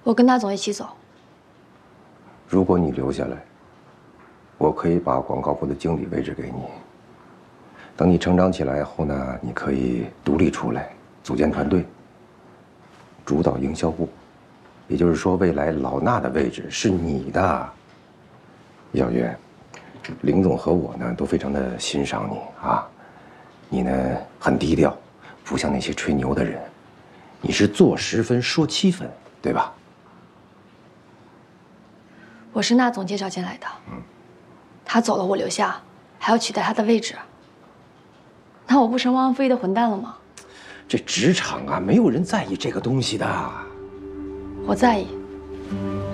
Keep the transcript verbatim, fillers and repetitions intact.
我跟那总一起走。 如果你留下来，我可以把广告部的经理位置给你。等你成长起来后呢，你可以独立出来，组建团队，主导营销部。也就是说，未来老衲的位置是你的。小月，林总和我呢都非常的欣赏你啊。你呢很低调，不像那些吹牛的人。你是做十分说七分，对吧？ 我是那总介绍进来的，嗯，他走了，我留下，还要取代他的位置，那我不成汪飞的混蛋了吗？ 这职场啊，没有人在意这个东西的。 我在意。